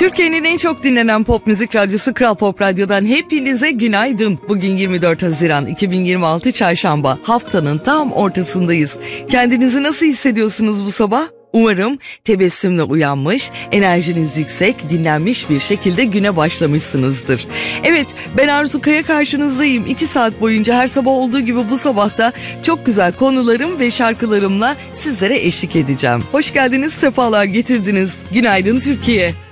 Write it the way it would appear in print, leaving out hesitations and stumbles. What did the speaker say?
Türkiye'nin en çok dinlenen pop müzik radyosu Kral Pop Radyo'dan hepinize günaydın. Bugün 24 Haziran 2026 Çarşamba. Haftanın tam ortasındayız. Kendinizi nasıl hissediyorsunuz bu sabah? Umarım tebessümle uyanmış, enerjiniz yüksek, dinlenmiş bir şekilde güne başlamışsınızdır. Evet, ben Arzu Kaya karşınızdayım. 2 saat boyunca her sabah olduğu gibi bu sabahta çok güzel konularım ve şarkılarımla sizlere eşlik edeceğim. Hoş geldiniz, sefalar getirdiniz. Günaydın Türkiye.